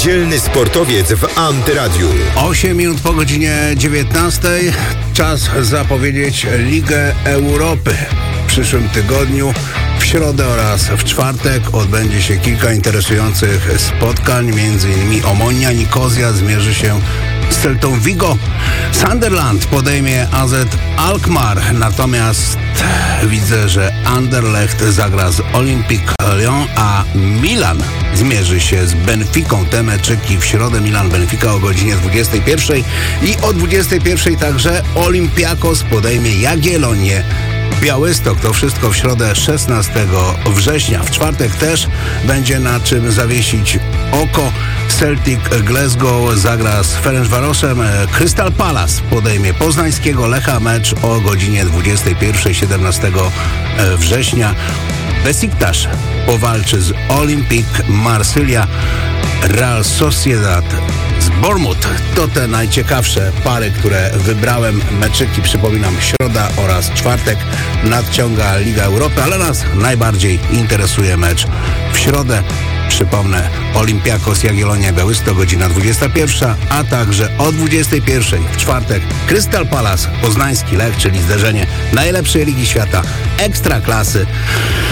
Niedzielny sportowiec w Antyradiu. 8 minut po godzinie 19. Czas zapowiedzieć Ligę Europy. W przyszłym tygodniu, w środę oraz w czwartek odbędzie się kilka interesujących spotkań. M.in. Omonia Nikozja zmierzy się z Celtą Vigo. Sunderland podejmie AZ Alkmaar. Natomiast widzę, że Anderlecht zagra z Olympique Lyon, a Milan zmierzy się z Benficą. Te meczyki w środę Milan-Benfica o godzinie 21 i o 21 także Olympiakos podejmie Jagiellonię Białystok. To wszystko w środę 16 września. W czwartek też będzie na czym zawiesić oko. Celtic Glasgow zagra z Ferencvarosem. Crystal Palace podejmie poznańskiego Lecha. Mecz o godzinie 21 17 września. Besiktas powalczy z Olympique Marsylia. Real Sociedad z Bournemouth. To te najciekawsze pary, które wybrałem. Meczyki, przypominam, środa oraz czwartek nadciąga Liga Europy, ale nas najbardziej interesuje mecz w środę. Przypomnę, Olympiakos Jagiellonia Białystok, godzina 21, a także o 21 w czwartek Crystal Palace poznański Lech, czyli zderzenie najlepszej ligi świata, ekstraklasy.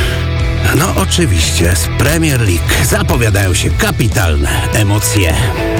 No oczywiście z Premier League zapowiadają się kapitalne emocje.